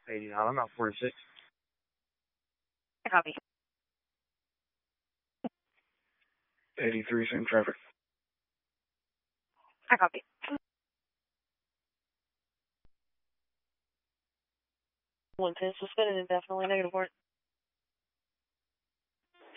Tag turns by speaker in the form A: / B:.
A: 89, I'm out 46.
B: I copy.
A: 83, same traffic.
B: I copy. One ten suspended indefinitely, negative 1.